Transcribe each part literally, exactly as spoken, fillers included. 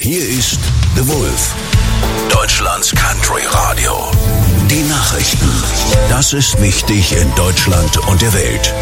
Hier ist The Wolf, Deutschlands Country Radio. Die Nachrichten. Das ist wichtig in Deutschland und der Welt.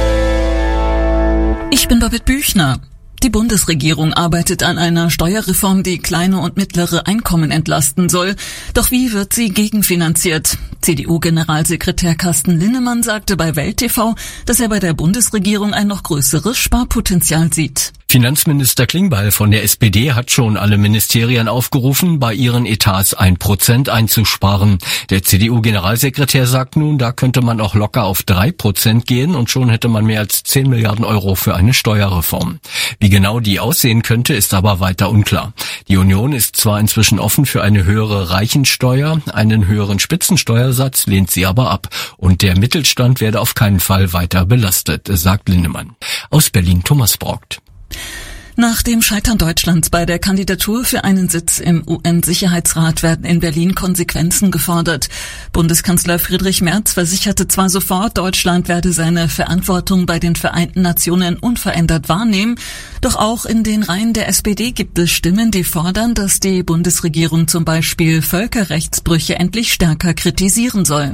Ich bin Babette Büchner. Die Bundesregierung arbeitet an einer Steuerreform, die kleine und mittlere Einkommen entlasten soll. Doch wie wird sie gegenfinanziert? C D U-Generalsekretär Carsten Linnemann sagte bei Welt T V, dass er bei der Bundesregierung ein noch größeres Sparpotenzial sieht. Finanzminister Klingbeil von der S P D hat schon alle Ministerien aufgerufen, bei ihren Etats ein Prozent einzusparen. Der C D U-Generalsekretär sagt nun, da könnte man auch locker auf drei Prozent gehen und schon hätte man mehr als zehn Milliarden Euro für eine Steuerreform. Wie genau die aussehen könnte, ist aber weiter unklar. Die Union ist zwar inzwischen offen für eine höhere Reichensteuer, einen höheren Spitzensteuersatz lehnt sie aber ab. Und der Mittelstand werde auf keinen Fall weiter belastet, sagt Linnemann. Aus Berlin Thomas Brockt. Nach dem Scheitern Deutschlands bei der Kandidatur für einen Sitz im U N-Sicherheitsrat werden in Berlin Konsequenzen gefordert. Bundeskanzler Friedrich Merz versicherte zwar sofort, Deutschland werde seine Verantwortung bei den Vereinten Nationen unverändert wahrnehmen, doch auch in den Reihen der S P D gibt es Stimmen, die fordern, dass die Bundesregierung zum Beispiel Völkerrechtsbrüche endlich stärker kritisieren soll.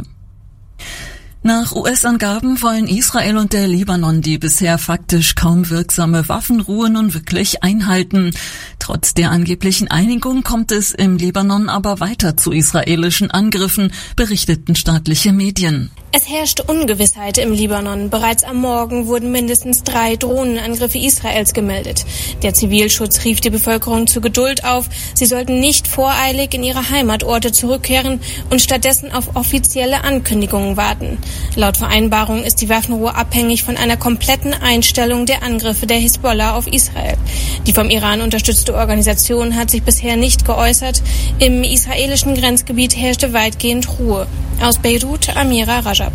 Nach U S-Angaben wollen Israel und der Libanon die bisher faktisch kaum wirksame Waffenruhe nun wirklich einhalten. Trotz der angeblichen Einigung kommt es im Libanon aber weiter zu israelischen Angriffen, berichteten staatliche Medien. Es herrschte Ungewissheit im Libanon. Bereits am Morgen wurden mindestens drei Drohnenangriffe Israels gemeldet. Der Zivilschutz rief die Bevölkerung zu Geduld auf. Sie sollten nicht voreilig in ihre Heimatorte zurückkehren und stattdessen auf offizielle Ankündigungen warten. Laut Vereinbarung ist die Waffenruhe abhängig von einer kompletten Einstellung der Angriffe der Hisbollah auf Israel. Die vom Iran unterstützte Organisation hat sich bisher nicht geäußert. Im israelischen Grenzgebiet herrschte weitgehend Ruhe. Aus Beirut, Amira Rajab.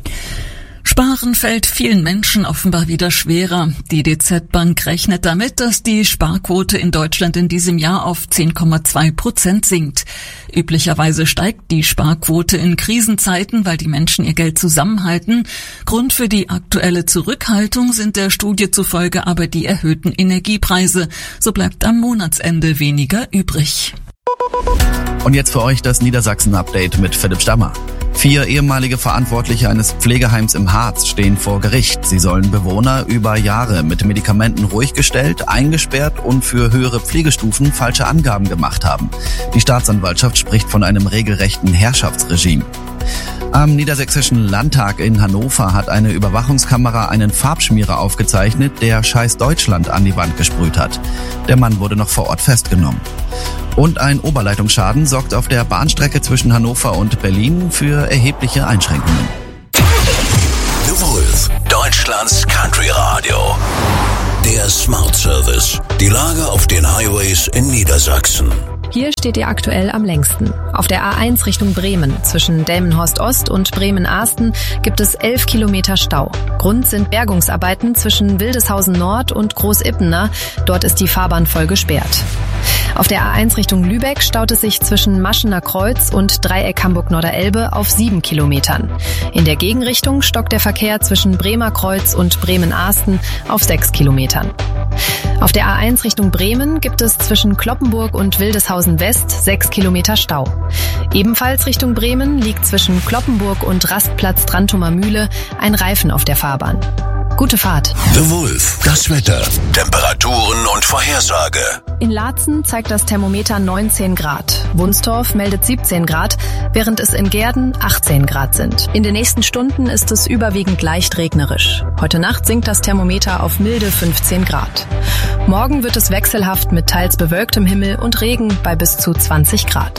Sparen fällt vielen Menschen offenbar wieder schwerer. Die D Z Bank rechnet damit, dass die Sparquote in Deutschland in diesem Jahr auf zehn Komma zwei Prozent sinkt. Üblicherweise steigt die Sparquote in Krisenzeiten, weil die Menschen ihr Geld zusammenhalten. Grund für die aktuelle Zurückhaltung sind der Studie zufolge aber die erhöhten Energiepreise. So bleibt am Monatsende weniger übrig. Und jetzt für euch das Niedersachsen-Update mit Philipp Stammer. Vier ehemalige Verantwortliche eines Pflegeheims im Harz stehen vor Gericht. Sie sollen Bewohner über Jahre mit Medikamenten ruhig gestellt, eingesperrt und für höhere Pflegestufen falsche Angaben gemacht haben. Die Staatsanwaltschaft spricht von einem regelrechten Herrschaftsregime. Am Niedersächsischen Landtag in Hannover hat eine Überwachungskamera einen Farbschmierer aufgezeichnet, der Scheiß Deutschland an die Wand gesprüht hat. Der Mann wurde noch vor Ort festgenommen. Und ein Oberleitungsschaden sorgt auf der Bahnstrecke zwischen Hannover und Berlin für erhebliche Einschränkungen. The Wolf, Deutschlands Country Radio. Der Smart Service. Die Lage auf den Highways in Niedersachsen. Hier steht ihr aktuell am längsten. Auf der A eins Richtung Bremen zwischen Delmenhorst Ost und Bremen-Ahsten gibt es elf Kilometer Stau. Grund sind Bergungsarbeiten zwischen Wildeshausen Nord und Groß-Ippener. Dort ist die Fahrbahn voll gesperrt. Auf der A eins Richtung Lübeck staut es sich zwischen Maschener Kreuz und Dreieck Hamburg-Norderelbe auf sieben Kilometern. In der Gegenrichtung stockt der Verkehr zwischen Bremer Kreuz und Bremen-Ahsten auf sechs Kilometern. Auf der A eins Richtung Bremen gibt es zwischen Cloppenburg und Wildeshausen West sechs Kilometer Stau. Ebenfalls Richtung Bremen liegt zwischen Cloppenburg und Rastplatz Trantumer Mühle ein Reifen auf der Fahrbahn. Gute Fahrt. The Wolf, das Wetter, Temperaturen und Vorhersage. In Laatzen zeigt das Thermometer neunzehn Grad. Wunstorf meldet siebzehn Grad, während es in Gehrden achtzehn Grad sind. In den nächsten Stunden ist es überwiegend leicht regnerisch. Heute Nacht sinkt das Thermometer auf milde fünfzehn Grad. Morgen wird es wechselhaft mit teils bewölktem Himmel und Regen bei bis zu zwanzig Grad.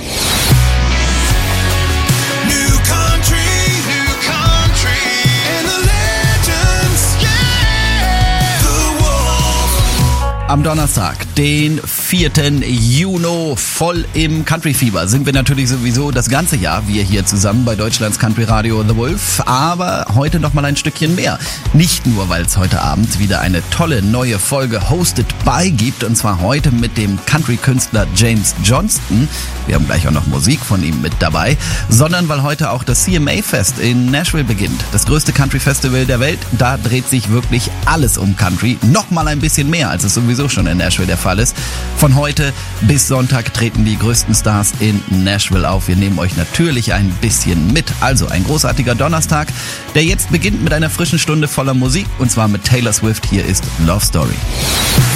Am Donnerstag, den vierten Juni, voll im Country-Fieber, sind wir natürlich sowieso das ganze Jahr, wir hier zusammen bei Deutschlands Country Radio The Wolf, aber heute noch mal ein Stückchen mehr. Nicht nur, weil es heute Abend wieder eine tolle neue Folge Hosted by gibt, und zwar heute mit dem Country-Künstler James Johnston, wir haben gleich auch noch Musik von ihm mit dabei, sondern weil heute auch das C M A-Fest in Nashville beginnt, das größte Country-Festival der Welt. Da dreht sich wirklich alles um Country, noch mal ein bisschen mehr, als es sowieso sowieso schon in Nashville der Fall ist. Von heute bis Sonntag treten die größten Stars in Nashville auf. Wir nehmen euch natürlich ein bisschen mit. Also ein großartiger Donnerstag, der jetzt beginnt mit einer frischen Stunde voller Musik und zwar mit Taylor Swift. Hier ist Love Story.